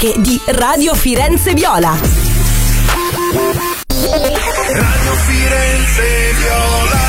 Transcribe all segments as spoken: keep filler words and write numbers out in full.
discoteche di Radio Firenze Viola. Radio Firenze Viola.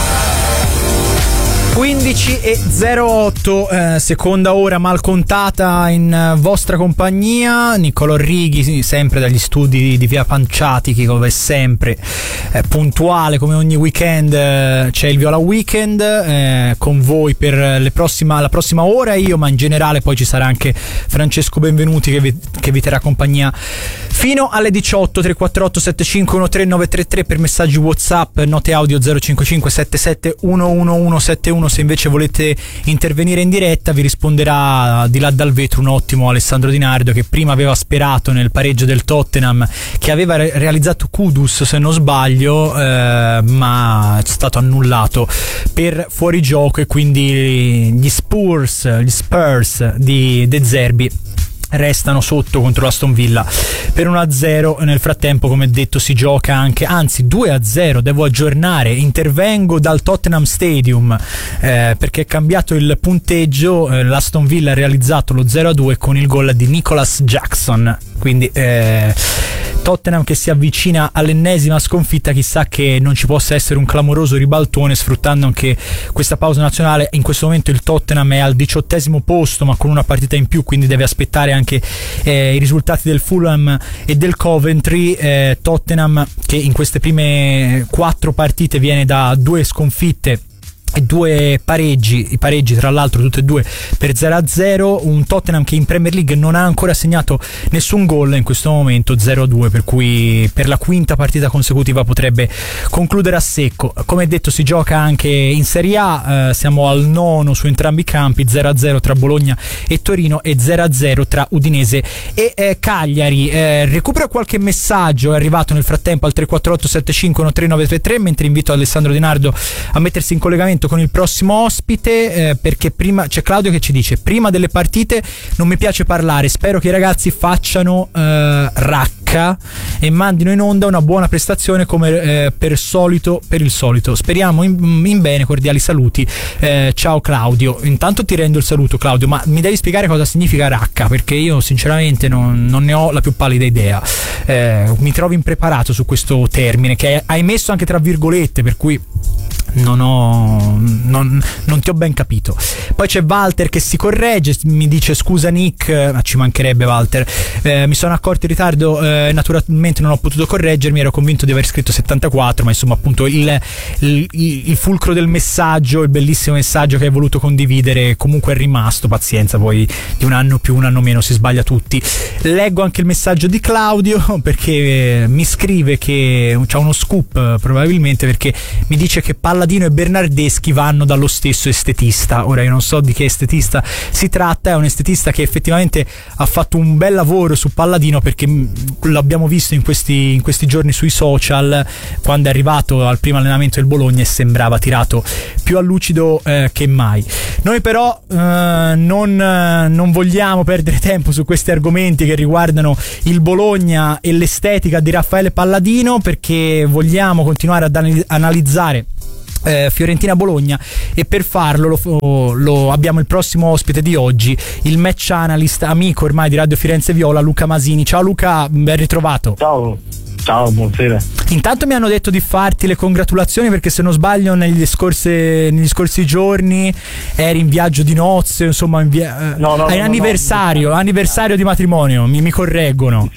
quindici e zero otto, eh, seconda ora mal contata in eh, vostra compagnia. Niccolò Righi, sempre dagli studi di via Panciatichi, come sempre, eh, puntuale come ogni weekend. Eh, c'è il Viola Weekend eh, con voi per le prossima, la prossima ora io, ma in generale poi ci sarà anche Francesco Benvenuti che vi, che vi terrà compagnia fino alle diciotto. Tre quattro otto sette cinque uno tre nove tre tre per messaggi WhatsApp, note audio zero cinque cinque sette sette uno uno uno sette uno. Se invece volete intervenire in diretta vi risponderà di là dal vetro un ottimo Alessandro Di Nardo, che prima aveva sperato nel pareggio del Tottenham, che aveva re- realizzato Kudus se non sbaglio, eh, ma è stato annullato per fuorigioco, e quindi gli Spurs, gli Spurs di De Zerbi restano sotto contro l'Aston Villa per uno a zero. Nel frattempo, come detto, si gioca anche, anzi due a zero, devo aggiornare, intervengo dal Tottenham Stadium eh, perché è cambiato il punteggio. eh, l'Aston Villa ha realizzato lo zero a due con il gol di Nicholas Jackson, quindi eh, Tottenham che si avvicina all'ennesima sconfitta. Chissà che non ci possa essere un clamoroso ribaltone, sfruttando anche questa pausa nazionale. In questo momento il Tottenham è al diciottesimo posto, ma con una partita in più, quindi deve aspettare anche eh, i risultati del Fulham e del Coventry. eh, Tottenham che in queste prime quattro partite viene da due sconfitte e due pareggi, i pareggi tra l'altro tutte e due per zero a zero. Un Tottenham che in Premier League non ha ancora segnato nessun gol in questo momento, zero a due, per cui per la quinta partita consecutiva potrebbe concludere a secco. Come detto, si gioca anche in Serie A, eh, siamo al nono su entrambi i campi, zero a zero tra Bologna e Torino e zero a zero tra Udinese e eh, Cagliari. eh, recupero qualche messaggio, è arrivato nel frattempo al tre quattro otto sette cinque uno tre nove tre tre, mentre invito Alessandro Di Nardo a mettersi in collegamento con il prossimo ospite, eh, perché prima c'è Claudio che ci dice: prima delle partite non mi piace parlare, spero che i ragazzi facciano eh, racca e mandino in onda una buona prestazione come eh, per solito per il solito, speriamo in, in bene, cordiali saluti. eh, ciao Claudio. Intanto ti rendo il saluto, Claudio, ma mi devi spiegare cosa significa racca, perché io sinceramente non, non ne ho la più pallida idea. eh, mi trovo impreparato su questo termine che hai messo anche tra virgolette, per cui non ho non, non ti ho ben capito. Poi c'è Walter che si corregge, mi dice: scusa Nick, ma ci mancherebbe Walter, eh, mi sono accorto in ritardo, eh, naturalmente non ho potuto correggermi, ero convinto di aver scritto settantaquattro, ma insomma appunto il, il, il fulcro del messaggio, il bellissimo messaggio che hai voluto condividere comunque è rimasto. Pazienza, poi di un anno più un anno meno si sbaglia tutti. Leggo anche il messaggio di Claudio perché eh, mi scrive che c'ha uno scoop, probabilmente perché mi dice che Palladino e Bernardeschi vanno dallo stesso estetista. Ora io non so di che estetista si tratta, è un estetista che effettivamente ha fatto un bel lavoro su Palladino, perché l'abbiamo visto in questi, in questi giorni sui social quando è arrivato al primo allenamento del Bologna e sembrava tirato più a lucido eh, che mai. Noi però eh, non, eh, non vogliamo perdere tempo su questi argomenti che riguardano il Bologna e l'estetica di Raffaele Palladino, perché vogliamo continuare ad anal- analizzare Eh, Fiorentina-Bologna, e per farlo lo, lo abbiamo il prossimo ospite di oggi, il match analyst, amico ormai di Radio Firenze Viola, Luca Masini. Ciao Luca, ben ritrovato. Ciao, ciao, buonasera. Intanto mi hanno detto di farti le congratulazioni perché, se non sbaglio, negli scorsi, negli scorsi giorni eri in viaggio di nozze, insomma in via, no, no, hai no, anniversario, no, no. anniversario di matrimonio, mi, mi correggono.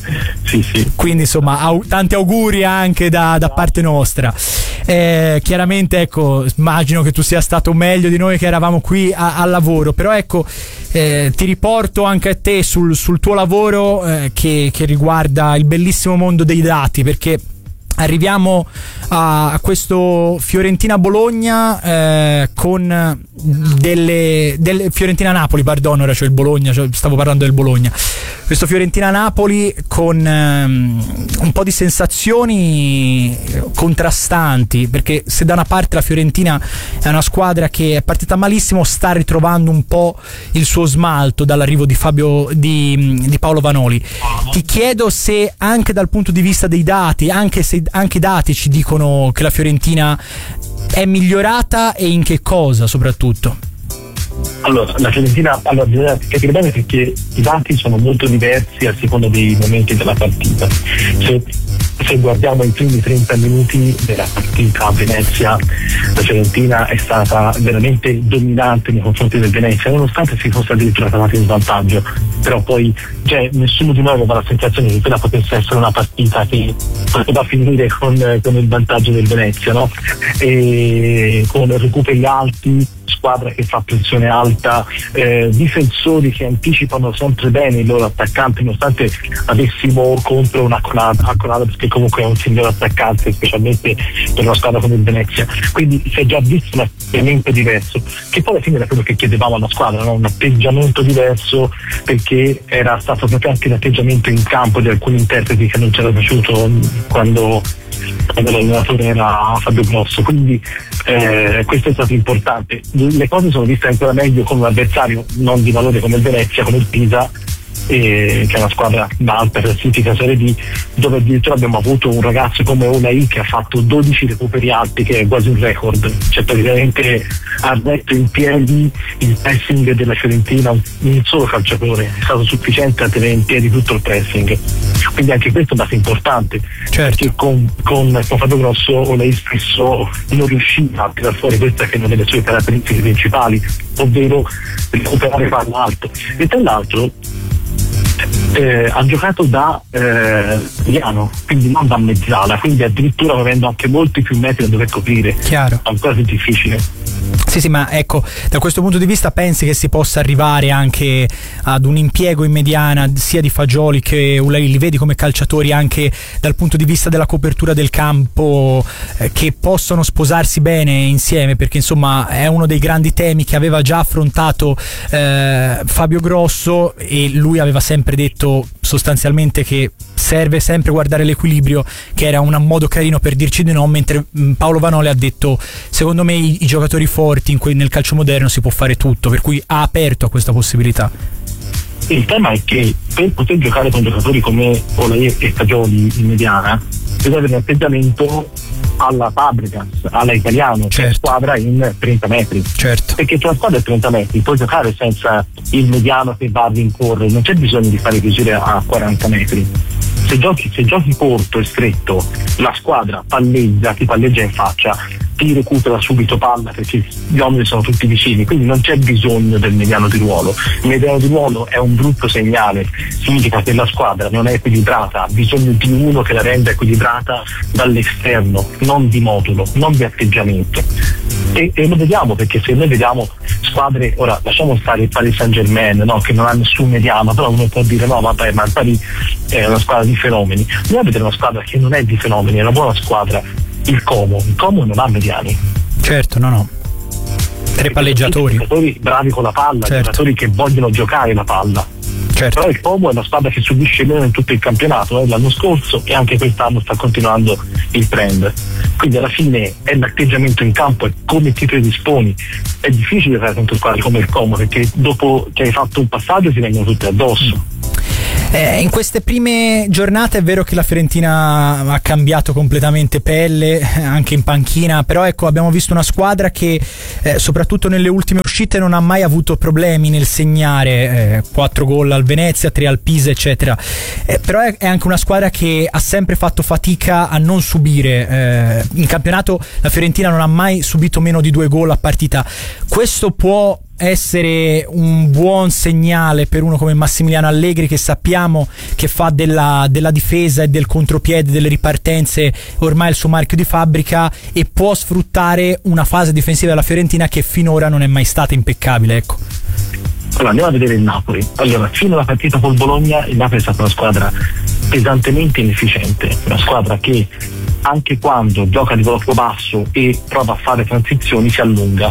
Sì, sì. Quindi insomma au- tanti auguri anche da, da parte nostra. Eh, chiaramente ecco, immagino che tu sia stato meglio di noi che eravamo qui a, al lavoro, però ecco eh, ti riporto anche a te sul, sul tuo lavoro eh, che, che riguarda il bellissimo mondo dei dati, perché arriviamo a, a questo Fiorentina-Bologna eh, con delle, delle Fiorentina-Napoli, perdono, ora c'è il Bologna, cioè stavo parlando del Bologna. Questo Fiorentina-Napoli con ehm, un po' di sensazioni contrastanti, perché se da una parte la Fiorentina è una squadra che è partita malissimo, sta ritrovando un po' il suo smalto dall'arrivo di Fabio di, di Paolo Vanoli. Ti chiedo se anche dal punto di vista dei dati, anche se anche i dati ci dicono che la Fiorentina è migliorata, e in che cosa soprattutto. Allora, la Fiorentina, allora bisogna capire bene perché i dati sono molto diversi a seconda dei momenti della partita. Se, se guardiamo i primi trenta minuti della partita a Venezia, la Fiorentina è stata veramente dominante nei confronti del Venezia, nonostante si fosse addirittura trovata in svantaggio. Però poi cioè, nessuno di noi aveva la sensazione che quella potesse essere una partita che poteva finire con, con il vantaggio del Venezia, no? E con recuperi alti, squadra che fa pressione alta, eh, difensori che anticipano sempre bene i loro attaccanti, nonostante avessimo contro una Conada, perché comunque è un signor attaccante, specialmente per una squadra come il Venezia. Quindi si è già visto un atteggiamento diverso, che poi alla fine era quello che chiedevamo alla squadra, no? Un atteggiamento diverso, perché era stato proprio anche l'atteggiamento in campo di alcuni interpreti che non c'era piaciuto quando quando l'allenatore era Fabio Grosso, quindi eh, questo è stato importante. Le cose sono viste ancora meglio con un avversario non di valore come il Venezia, come il Pisa, eh, che è una squadra da alta classifica Serie D, dove addirittura abbiamo avuto un ragazzo come Olai che ha fatto dodici recuperi alti, che è quasi un record, cioè praticamente ha retto in piedi il pressing della Fiorentina, un solo calciatore è stato sufficiente a tenere in piedi tutto il pressing, quindi anche questo è un dato importante. Certo. Perché con, con, con Fabio Grosso Olai spesso non riusciva a tirar fuori questa che è una delle sue caratteristiche principali, ovvero recuperare palla alto, e tra l'altro Eh, ha giocato da eh, mediano, quindi non da mezzala, quindi addirittura avendo anche molti più metri da dover coprire. Chiaro. Ancora più difficile. Sì, sì, ma ecco, da questo punto di vista pensi che si possa arrivare anche ad un impiego in mediana sia di Fagioli che Ulai? Li vedi come calciatori anche dal punto di vista della copertura del campo, eh, che possono sposarsi bene insieme? Perché insomma è uno dei grandi temi che aveva già affrontato eh, Fabio Grosso, e lui aveva sempre detto sostanzialmente che serve sempre guardare l'equilibrio, che era un modo carino per dirci di no, mentre Paolo Vanoli ha detto secondo me i, i giocatori forti in que- nel calcio moderno si può fare tutto, per cui ha aperto a questa possibilità. Il tema è che per poter giocare con giocatori come Olai e Fagioli in mediana bisogna avere un atteggiamento alla Fabregas, alla Italiano, certo, cioè squadra in trenta metri. Certo. Perché tra squadra è trenta metri, puoi giocare senza il mediano che va a rincorrere, non c'è bisogno di fare chiusure a quaranta metri. Se giochi, se giochi corto e stretto, la squadra palleggia, ti palleggia in faccia, ti recupera subito palla perché gli uomini sono tutti vicini, quindi non c'è bisogno del mediano di ruolo. Il mediano di ruolo è un brutto segnale, significa che la squadra non è equilibrata, ha bisogno di uno che la renda equilibrata dall'esterno, non di modulo, non di atteggiamento. E, e lo vediamo, perché se noi vediamo squadre, ora lasciamo stare il Paris Saint Germain, no, che non ha nessun mediano, però uno può dire no vabbè, ma il Paris è una squadra di fenomeni. Dobbiamo vedere una squadra che non è di fenomeni, è una buona squadra, il Como, il Como non ha mediani. Certo, no no. Tre palleggiatori. Giocatori bravi con la palla, certo, giocatori che vogliono giocare la palla. Certo. Però il Como è una squadra che subisce meno in tutto il campionato, eh, l'anno scorso, e anche quest'anno sta continuando il trend. Quindi alla fine è l'atteggiamento in campo, è come ti predisponi. È difficile giocare contro squadre come il Como, perché dopo che hai fatto un passaggio ti vengono tutti addosso. Eh, in queste prime giornate è vero che la Fiorentina ha cambiato completamente pelle, anche in panchina, però ecco, abbiamo visto una squadra che eh, soprattutto nelle ultime uscite non ha mai avuto problemi nel segnare, eh, quattro gol al Venezia, tre al Pisa eccetera, eh, però è, è anche una squadra che ha sempre fatto fatica a non subire. Eh, in campionato la Fiorentina non ha mai subito meno di due gol a partita. Questo può essere un buon segnale per uno come Massimiliano Allegri, che sappiamo che fa della, della difesa e del contropiede, delle ripartenze ormai il suo marchio di fabbrica, e può sfruttare una fase difensiva della Fiorentina che finora non è mai stata impeccabile, ecco. Allora andiamo a vedere il Napoli. Allora, fino alla partita col Bologna il Napoli è stata una squadra pesantemente inefficiente, una squadra che anche quando gioca di blocco basso e prova a fare transizioni si allunga,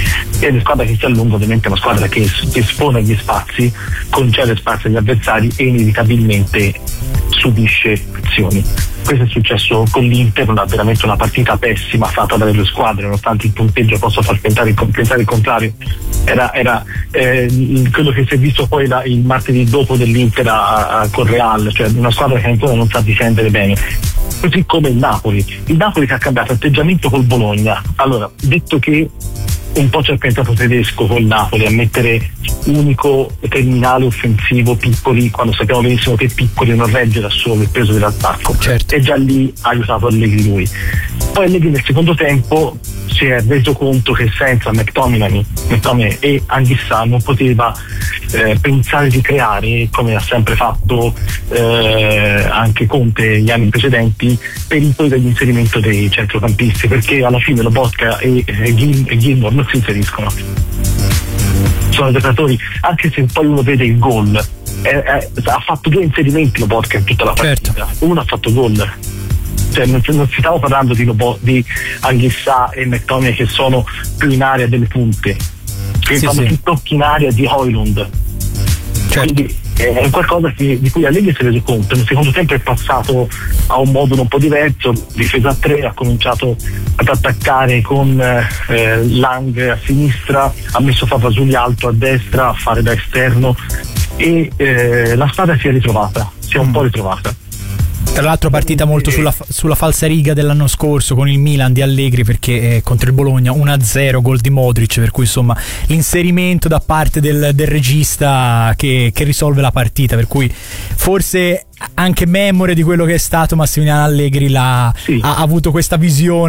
e la squadra che si allunga ovviamente è una squadra che espone gli spazi, concede spazi agli avversari e inevitabilmente subisce azioni. Questo è successo con l'Inter, una, veramente una partita pessima fatta dalle due squadre, nonostante il punteggio possa far pensare il, pensare il contrario. Era, era eh, quello che si è visto poi la, il martedì dopo dell'Inter a, a, con Real, cioè una squadra che ancora non sa difendere bene. Così come il Napoli, il Napoli che ha cambiato atteggiamento col Bologna. Allora, detto che un po' ci ha pensato Tedesco col Napoli a mettere unico terminale offensivo Piccoli, quando sappiamo benissimo che Piccoli non regge da solo il peso dell'attacco, certo. E già lì ha aiutato Allegri lui. Poi Allegri nel secondo tempo si è reso conto che senza McTominay, McTominay e Anghissà non poteva eh, pensare di creare, come ha sempre fatto eh, anche Conte gli anni precedenti, pericoli dell'inserimento dei centrocampisti, perché alla fine Lobotka e, e, Gil, e Gilmore non si inseriscono, sono giocatori, anche se poi uno vede il gol, eh, eh, ha fatto due inserimenti Lobotka in tutta la partita, certo. Uno ha fatto gol, cioè non, non si stava parlando di, Lobo, di Anghissà e McTominay che sono più in area delle punte, che sì, fanno sì. più tocchi in area di Højlund, certo. Quindi è qualcosa che, di cui Allegri si è reso conto. Nel secondo tempo è passato a un modulo un po' diverso, difesa a tre, ha cominciato ad attaccare con eh, Lang a sinistra, ha messo Favasuli alto a destra a fare da esterno e eh, la squadra si è ritrovata, si è un mm. po' ritrovata. Tra l'altro partita molto sulla, sulla falsa riga dell'anno scorso con il Milan di Allegri, perché eh, contro il Bologna uno a zero, gol di Modric, per cui insomma l'inserimento da parte del, del regista che, che risolve la partita, per cui forse anche memore di quello che è stato Massimiliano Allegri l'ha, sì. ha, ha avuto questa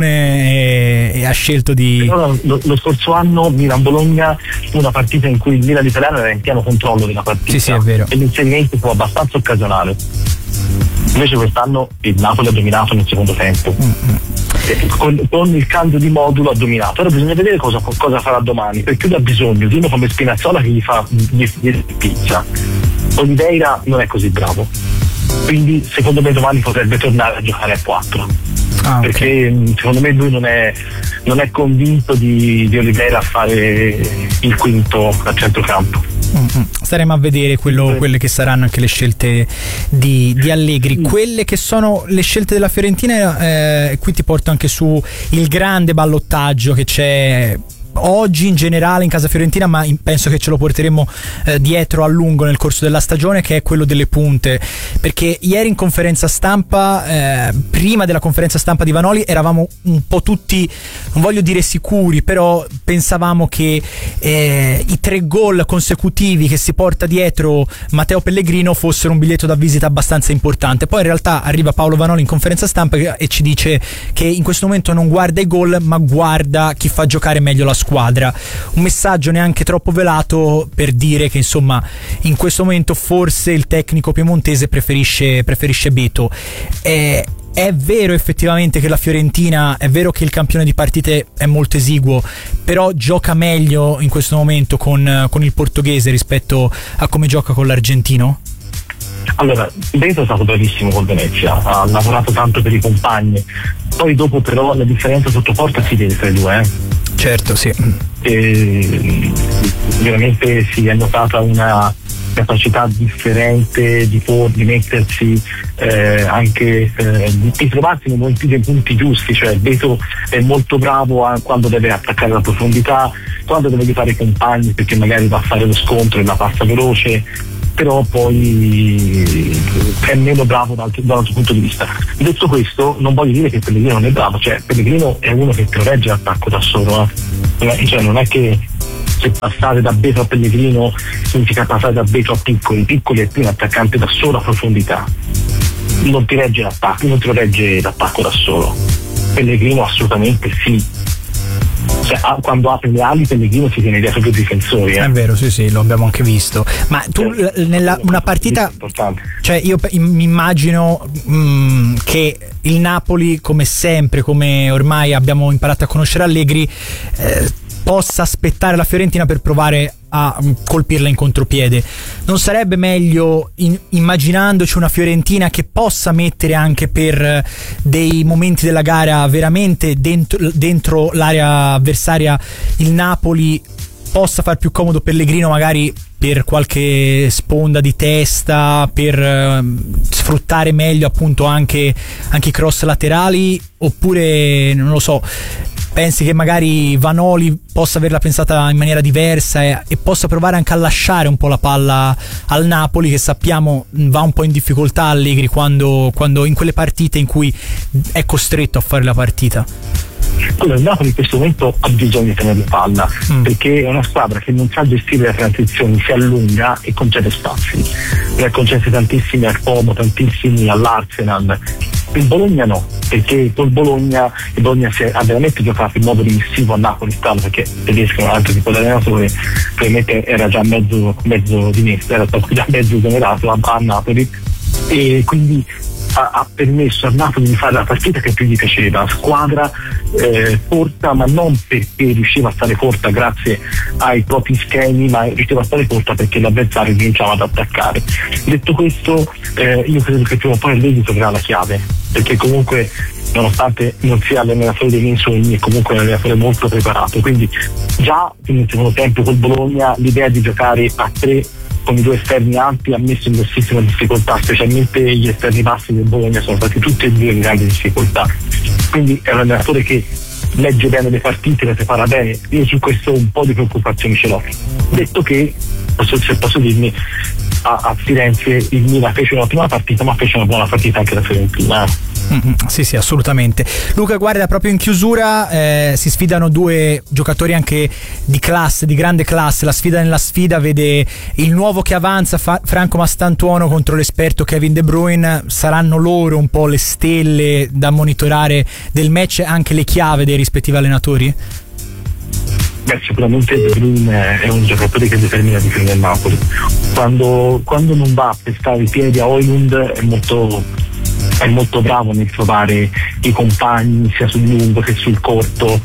visione e, e ha scelto di... Però lo, lo scorso anno Milan-Bologna fu una partita in cui il Milan italiano era in pieno controllo della partita, sì, sì, è vero. E l'inserimento fu abbastanza occasionale. Invece quest'anno il Napoli ha dominato nel secondo tempo, mm-hmm. con, con il cambio di modulo ha dominato. Ora bisogna vedere cosa, cosa farà domani, perché lui ha bisogno di uno come Spinazzola che gli fa gli, gli pizza. Oliveira non è così bravo, quindi secondo me domani potrebbe tornare a giocare a quattro, ah, perché okay. secondo me lui non è, non è convinto di, di Oliveira a fare il quinto a centrocampo. Mm-hmm. Staremo a vedere quello, quelle che saranno anche le scelte di, di Allegri, quelle che sono le scelte della Fiorentina. Eh, qui ti porto anche su il grande ballottaggio che c'è oggi in generale in casa fiorentina, ma penso che ce lo porteremo eh, dietro a lungo nel corso della stagione, che è quello delle punte, perché ieri in conferenza stampa, eh, prima della conferenza stampa di Vanoli, eravamo un po' tutti, non voglio dire sicuri, però pensavamo che eh, i tre gol consecutivi che si porta dietro Matteo Pellegrino fossero un biglietto da visita abbastanza importante. Poi in realtà arriva Paolo Vanoli in conferenza stampa e ci dice che in questo momento non guarda i gol, ma guarda chi fa giocare meglio la squadra. squadra, un messaggio neanche troppo velato per dire che insomma in questo momento forse il tecnico piemontese preferisce, preferisce Beto. È, è vero effettivamente che la Fiorentina, è vero che il campione di partite è molto esiguo, però gioca meglio in questo momento con, con il portoghese rispetto a come gioca con l'argentino? Allora, Beto è stato bravissimo col Venezia, ha lavorato tanto per i compagni, poi dopo però la differenza sotto porta si vede tra i due, eh. Certo, sì. E veramente si è notata una capacità differente di, por- di mettersi eh, anche eh, di, di trovarsi nei momenti, nei punti giusti, cioè Beto è molto bravo a, quando deve attaccare la profondità, quando deve fare i compagni perché magari va a fare lo scontro e la passa veloce, però poi è meno bravo da un altro punto di vista. Detto questo, non voglio dire che Pellegrino non è bravo, cioè Pellegrino è uno che protegge l'attacco da solo, eh. Cioè non è che se passare da Beto a Pellegrino significa passare da Beto a Piccoli. Piccoli è più un attaccante da solo a profondità, non ti regge l'attacco, non ti regge l'attacco da solo. Pellegrino assolutamente sì. Cioè, quando apre le ali Pellegrino si tiene dietro più difensori, eh. È vero, sì sì, lo abbiamo anche visto. Ma tu eh, nella una partita, cioè io mi immagino mh, che il Napoli, come sempre, come ormai abbiamo imparato a conoscere Allegri, eh, possa aspettare la Fiorentina per provare a colpirla in contropiede. Non sarebbe meglio, in, immaginandoci una Fiorentina che possa mettere anche per dei momenti della gara veramente dentro, dentro l'area avversaria il Napoli, possa far più comodo Pellegrino magari per qualche sponda di testa, per eh, sfruttare meglio appunto anche, anche i cross laterali, oppure non lo so, pensi che magari Vanoli possa averla pensata in maniera diversa e, e possa provare anche a lasciare un po' la palla al Napoli, che sappiamo va un po' in difficoltà Allegri quando, quando in quelle partite in cui è costretto a fare la partita? Allora, il Napoli in questo momento ha bisogno di tenere la palla, mm. perché è una squadra che non sa gestire le transizioni, si allunga e concede spazi. Ne ha concessi tantissimi al Como, tantissimi all'Arsenal. Il Bologna no, perché col Bologna il Bologna si è, ha veramente giocato in modo dimissivo a Napoli stavo, perché tedesco è un altro tipo di allenatore, probabilmente era già mezzo, mezzo dimesso, era stato già mezzo esonerato a, a Napoli, e quindi ha, ha permesso a Napoli di fare la partita che più gli piaceva, squadra eh, corta, ma non perché riusciva a stare corta grazie ai propri schemi, ma riusciva a stare corta perché l'avversario cominciava ad attaccare. Detto questo, eh, io credo che prima o poi Allegri troverà la chiave, perché comunque nonostante non sia l'allenatore dei miei sogni è comunque un allenatore molto preparato, quindi già nel secondo tempo col Bologna l'idea di giocare a tre con i due esterni alti ha messo in grossissima difficoltà, specialmente gli esterni bassi del Bologna sono stati tutti e due in grande difficoltà, quindi è un allenatore che legge bene le partite, le prepara bene. Io su questo un po' di preoccupazioni ce l'ho. Detto che, posso, se posso dirmi, a, a Firenze il Milan fece un'ottima partita, ma fece una buona partita anche la Fiorentina. Mm-hmm, sì sì, assolutamente. Luca, guarda, proprio in chiusura eh, si sfidano due giocatori anche di classe, di grande classe. La sfida nella sfida vede il nuovo che avanza, Fa- Franco Mastantuono contro l'esperto Kevin De Bruyne. Saranno loro un po' le stelle da monitorare del match, anche le chiave dei rispettivi allenatori? Beh, sicuramente De Bruyne è un giocatore che determina di più nel Napoli. Quando, quando non va a pestare i piedi a Højlund è molto è molto bravo nel trovare i compagni sia sul lungo che sul corto,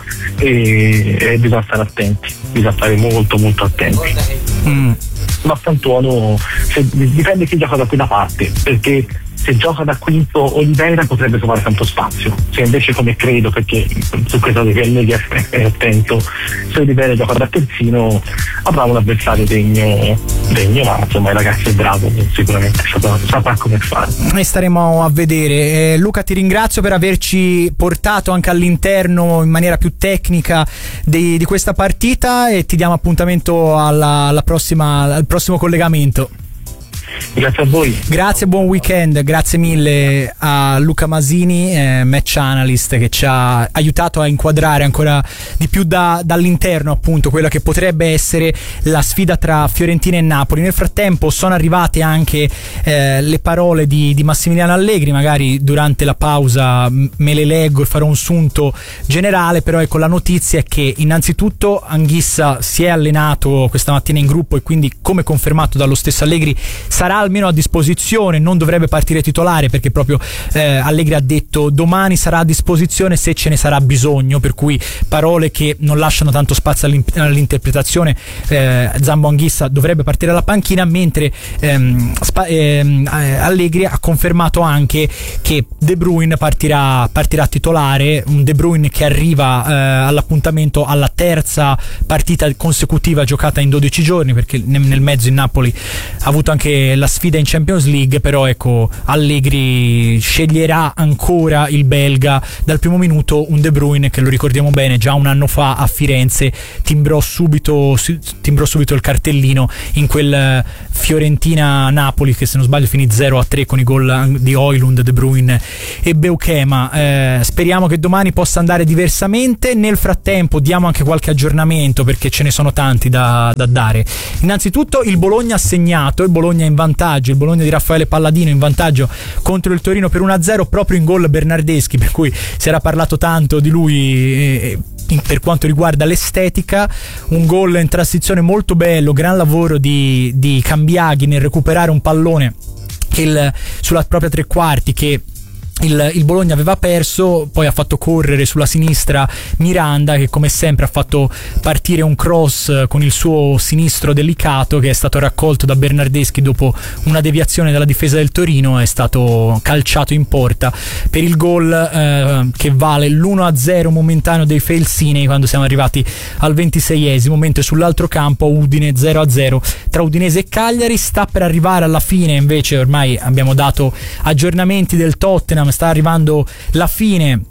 e, e bisogna stare attenti, bisogna stare molto molto attenti. Mm. Ma Santuono se, dipende chi gioca da quella parte, perché se gioca da quinto Oliveira potrebbe trovare tanto spazio, se invece, come credo, perché su questo devi essere attento, se Oliveira gioca da terzino avrà un avversario degno, degno ma insomma il ragazzo è bravo, sicuramente saprà, saprà come fare. E staremo a vedere. eh, Luca, ti ringrazio per averci portato anche all'interno in maniera più tecnica di, di questa partita, e ti diamo appuntamento alla, alla prossima, al prossimo collegamento. Grazie a voi. Grazie, buon weekend. Grazie mille a Luca Masini, eh, match analyst, che ci ha aiutato a inquadrare ancora di più da, dall'interno appunto quella che potrebbe essere la sfida tra Fiorentina e Napoli. Nel frattempo sono arrivate anche eh, le parole di, di Massimiliano Allegri, magari durante la pausa me le leggo e farò un sunto generale, però ecco, la notizia è che innanzitutto Anguissa si è allenato questa mattina in gruppo e quindi, come confermato dallo stesso Allegri, sarà almeno a disposizione, non dovrebbe partire titolare, perché proprio eh, Allegri ha detto domani sarà a disposizione se ce ne sarà bisogno, per cui parole che non lasciano tanto spazio all'interpretazione. eh, Zambo Anguissa dovrebbe partire alla panchina, mentre ehm, spa- ehm, Allegri ha confermato anche che De Bruyne partirà, partirà titolare, un De Bruyne che arriva eh, all'appuntamento alla terza partita consecutiva giocata in dodici giorni, perché nel, nel mezzo in Napoli ha avuto anche la sfida in Champions League, però ecco, Allegri sceglierà ancora il belga dal primo minuto, un De Bruyne che, lo ricordiamo bene, già un anno fa a Firenze timbrò subito timbrò subito il cartellino in quel Fiorentina-Napoli che, se non sbaglio, finì zero a tre con i gol di Højlund, De Bruyne e Beukema. Eh, speriamo che domani possa andare diversamente. Nel frattempo diamo anche qualche aggiornamento, perché ce ne sono tanti da, da dare. Innanzitutto il Bologna ha segnato, il Bologna è in vantaggio, il Bologna di Raffaele Palladino in vantaggio contro il Torino per uno a zero, proprio in gol Bernardeschi, per cui si era parlato tanto di lui eh, per quanto riguarda l'estetica. Un gol in transizione molto bello, gran lavoro di, di Cambiaghi nel recuperare un pallone che il, sulla propria tre quarti che Il, il Bologna aveva perso, poi ha fatto correre sulla sinistra Miranda, che come sempre ha fatto partire un cross con il suo sinistro delicato, che è stato raccolto da Bernardeschi dopo una deviazione dalla difesa del Torino, è stato calciato in porta per il gol eh, che vale l'uno a zero momentaneo dei Felsinei quando siamo arrivati al ventiseiesimo, mentre sull'altro campo Udine zero a zero tra Udinese e Cagliari. Sta per arrivare alla fine, invece ormai abbiamo dato aggiornamenti del Tottenham, sta arrivando la fine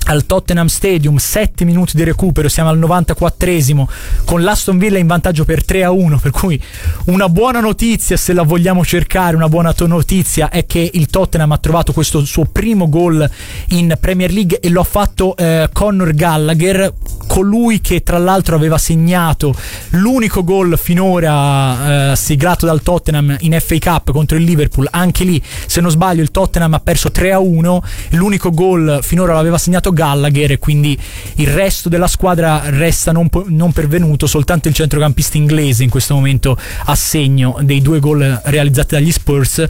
al Tottenham Stadium, sette minuti di recupero, siamo al novantaquattresimo con l'Aston Villa in vantaggio per tre a uno, per cui una buona notizia, se la vogliamo cercare, una buona notizia è che il Tottenham ha trovato questo suo primo gol in Premier League e lo ha fatto eh, Conor Gallagher, colui che tra l'altro aveva segnato l'unico gol finora eh, siglato dal Tottenham in F A Cup contro il Liverpool. Anche lì, se non sbaglio, il Tottenham ha perso tre a uno, l'unico gol finora l'aveva segnato Gallagher, e quindi il resto della squadra resta non, non pervenuto, soltanto il centrocampista inglese in questo momento a segno dei due gol realizzati dagli Spurs.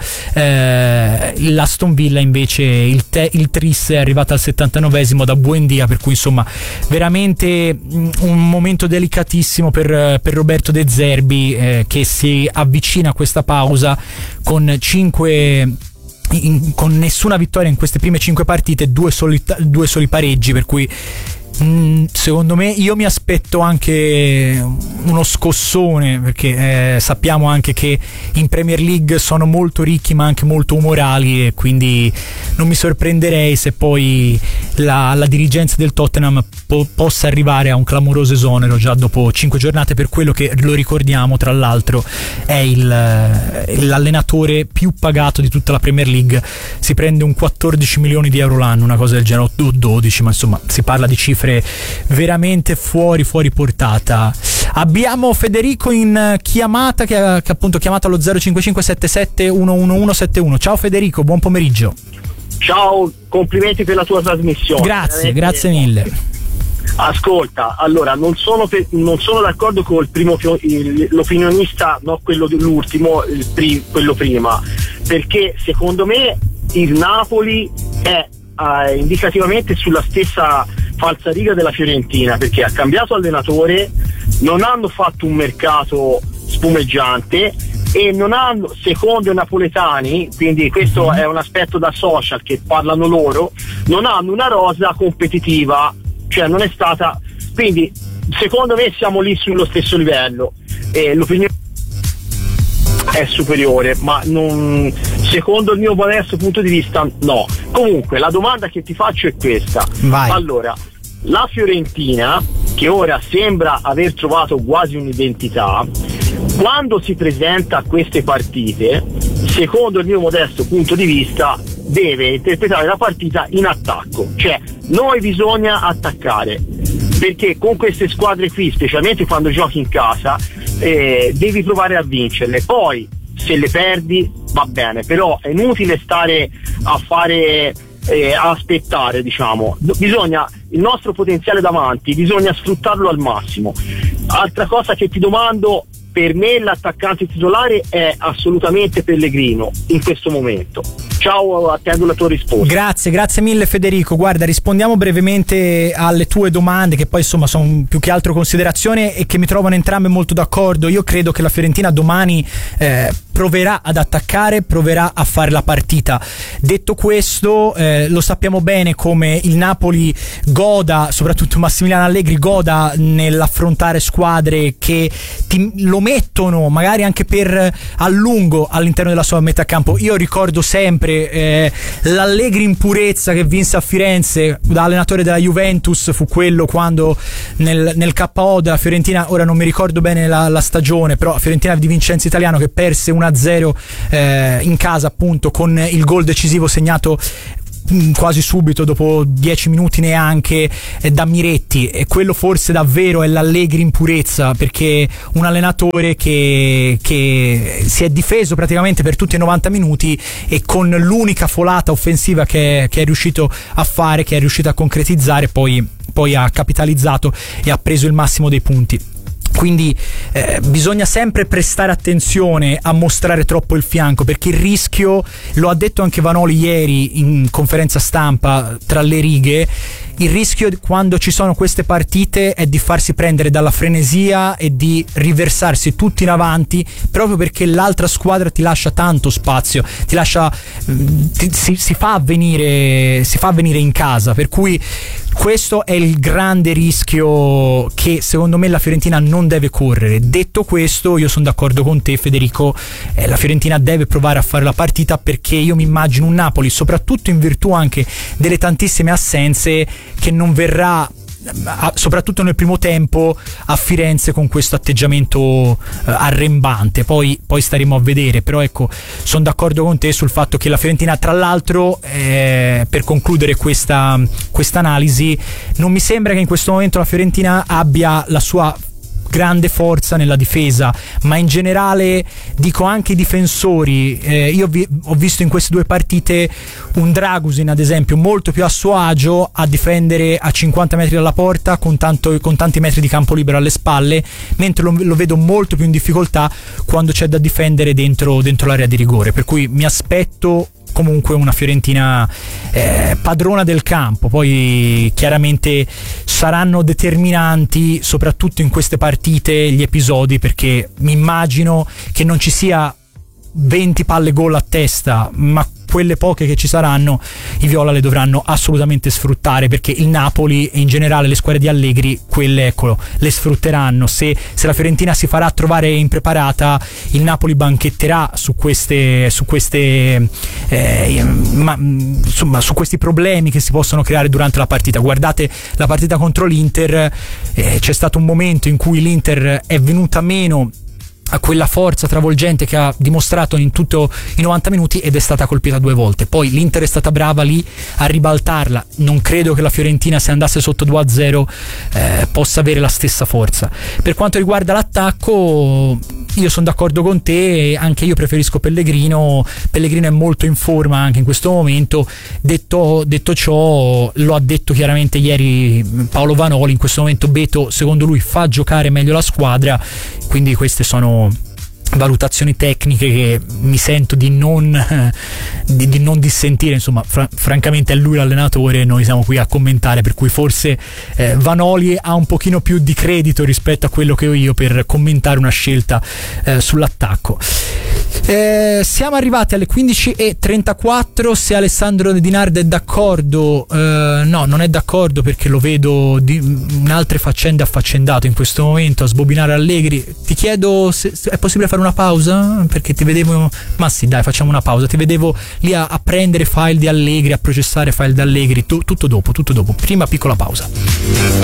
eh, l'Aston Villa invece, il, te, il tris è arrivato al settantanovesimo da Buendia, per cui insomma veramente un momento delicatissimo per, per Roberto De Zerbi, eh, che si avvicina a questa pausa con cinque in, con nessuna vittoria in queste prime cinque partite, due soli, due soli pareggi, per cui mh, secondo me io mi aspetto anche uno scossone, perché eh, sappiamo anche che in Premier League sono molto ricchi ma anche molto umorali, e quindi non mi sorprenderei se poi la, la dirigenza del Tottenham po- possa arrivare a un clamoroso esonero già dopo cinque giornate, per quello che, lo ricordiamo tra l'altro, è il, l'allenatore più pagato di tutta la Premier League. Si prende un quattordici milioni di euro l'anno, una cosa del genere, o dodici, ma insomma si parla di cifre veramente fuori fuori portata. Abbiamo Federico in chiamata che ha, che ha appunto chiamato allo zero cinque cinque sette sette uno uno uno sette uno. Ciao Federico, buon pomeriggio. Ciao, complimenti per la tua trasmissione. Grazie, Veramente. grazie mille. Ascolta, allora non sono, per, non sono d'accordo con il primo il, l'opinionista, no, quello dell'ultimo, il pri, quello prima, perché secondo me il Napoli è eh, indicativamente sulla stessa falsariga della Fiorentina, perché ha cambiato allenatore, non hanno fatto un mercato spumeggiante e non hanno, secondo i napoletani, quindi questo mm-hmm. è un aspetto da social che parlano loro, non hanno una rosa competitiva, cioè non è stata, quindi secondo me siamo lì sullo stesso livello, e l'opinione è superiore, ma non, secondo il mio modesto punto di vista no. Comunque la domanda che ti faccio è questa. Vai. Allora, la Fiorentina, che ora sembra aver trovato quasi un'identità, quando si presenta a queste partite, secondo il mio modesto punto di vista, deve interpretare la partita in attacco, cioè noi bisogna attaccare, perché con queste squadre qui, specialmente quando giochi in casa, eh, devi provare a vincerle. Poi se le perdi va bene, però è inutile stare a fare eh, a aspettare, diciamo. Bisogna, il nostro potenziale davanti bisogna sfruttarlo al massimo. Altra cosa che ti domando: per me l'attaccante titolare è assolutamente Pellegrino in questo momento. Ciao, attendo la tua risposta. Grazie, grazie mille Federico. Guarda, rispondiamo brevemente alle tue domande, che poi insomma sono più che altro considerazioni e che mi trovano entrambe molto d'accordo. Io credo che la Fiorentina domani eh, proverà ad attaccare, proverà a fare la partita. Detto questo, eh, lo sappiamo bene come il Napoli goda, soprattutto Massimiliano Allegri goda nell'affrontare squadre che ti, lo mettono magari anche per a lungo all'interno della sua metà campo. Io ricordo sempre eh, l'Allegri in purezza che vinse a Firenze da allenatore della Juventus, fu quello quando nel, nel K O della Fiorentina, ora non mi ricordo bene la, la stagione, però Fiorentina di Vincenzo Italiano, che perse uno a zero eh, in casa appunto con il gol decisivo segnato quasi subito dopo dieci minuti neanche eh, da Miretti. E quello forse davvero è l'Allegri in purezza, perché un allenatore che, che si è difeso praticamente per tutti i novanta minuti e con l'unica folata offensiva che, che è riuscito a fare, che è riuscito a concretizzare, poi, poi ha capitalizzato e ha preso il massimo dei punti. Quindi eh, bisogna sempre prestare attenzione a mostrare troppo il fianco, perché il rischio, lo ha detto anche Vanoli ieri in conferenza stampa tra le righe, il rischio quando ci sono queste partite è di farsi prendere dalla frenesia e di riversarsi tutti in avanti, proprio perché l'altra squadra ti lascia tanto spazio, ti lascia ti, si, si fa avvenire si fa avvenire in casa, per cui questo è il grande rischio che secondo me la Fiorentina non deve correre. Detto questo, io sono d'accordo con te, Federico, eh, la Fiorentina deve provare a fare la partita, perché io mi immagino un Napoli, soprattutto in virtù anche delle tantissime assenze, che non verrà, soprattutto nel primo tempo, a Firenze con questo atteggiamento eh, arrembante. Poi, poi staremo a vedere, però ecco, sono d'accordo con te sul fatto che la Fiorentina, tra l'altro, eh, per concludere questa questa analisi, non mi sembra che in questo momento la Fiorentina abbia la sua grande forza nella difesa, ma in generale dico anche i difensori. Eh, io vi, ho visto in queste due partite un Dragusin, ad esempio, molto più a suo agio a difendere a cinquanta metri dalla porta con, tanto, con tanti metri di campo libero alle spalle, mentre lo, lo vedo molto più in difficoltà quando c'è da difendere dentro, dentro l'area di rigore, per cui mi aspetto comunque una Fiorentina eh, padrona del campo. Poi chiaramente saranno determinanti soprattutto in queste partite gli episodi, perché mi immagino che non ci sia venti palle gol a testa, ma quelle poche che ci saranno i viola le dovranno assolutamente sfruttare, perché il Napoli e in generale le squadre di Allegri quelle, eccolo, le sfrutteranno. Se, se la Fiorentina si farà trovare impreparata, il Napoli banchetterà su queste su queste eh, ma, insomma su questi problemi che si possono creare durante la partita. Guardate la partita contro l'Inter, eh, c'è stato un momento in cui l'Inter è venuta meno a quella forza travolgente che ha dimostrato in tutto i novanta minuti ed è stata colpita due volte. Poi l'Inter è stata brava lì a ribaltarla. Non credo che la Fiorentina, se andasse sotto due a zero, eh, possa avere la stessa forza. Per quanto riguarda l'attacco, io sono d'accordo con te, anche io preferisco Pellegrino. Pellegrino è molto in forma anche in questo momento. Detto, detto ciò, lo ha detto chiaramente ieri Paolo Vanoli, in questo momento Beto secondo lui fa giocare meglio la squadra, quindi queste sono valutazioni tecniche che mi sento di non eh, di, di non dissentire. Insomma, fra, francamente è lui l'allenatore, noi siamo qui a commentare, per cui forse eh, Vanoli ha un pochino più di credito rispetto a quello che ho io per commentare una scelta eh, sull'attacco. Eh, siamo arrivati alle quindici e trentaquattro. Se Alessandro Di Nardo è d'accordo, eh, no, non è d'accordo, perché lo vedo di, in altre faccende affaccendato in questo momento a sbobinare Allegri. Ti chiedo se, se è possibile fare una pausa, perché ti vedevo, ma sì dai, facciamo una pausa, ti vedevo lì a, a prendere file di Allegri, a processare file di Allegri. Tu, tutto dopo, tutto dopo, prima piccola pausa.